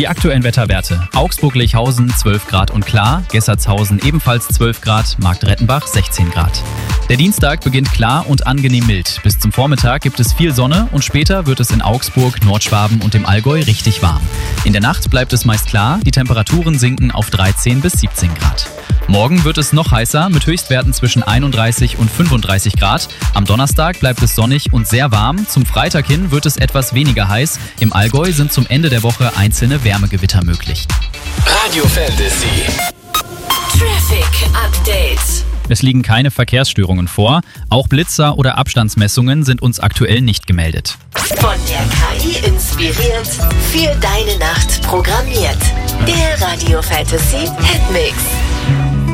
Die aktuellen Wetterwerte. Augsburg-Lechhausen 12 Grad und klar, Gessertshausen ebenfalls 12 Grad, Marktrettenbach 16 Grad. Der Dienstag beginnt klar und angenehm mild. Bis zum Vormittag gibt es viel Sonne und später wird es in Augsburg, Nordschwaben und dem Allgäu richtig warm. In der Nacht bleibt es meist klar, die Temperaturen sinken auf 13 bis 17 Grad. Morgen wird es noch heißer mit Höchstwerten zwischen 31 und 35 Grad. Am Donnerstag bleibt es sonnig und sehr warm. Zum Freitag hin wird es etwas weniger heiß. Im Allgäu sind zum Ende der Woche einzelne Wärmegewitter möglich. Radio Fantasy. Traffic Update. Es liegen keine Verkehrsstörungen vor. Auch Blitzer oder Abstandsmessungen sind uns aktuell nicht gemeldet. Von der KI inspiriert, für deine Nacht programmiert. Der Radio Fantasy Hitmix.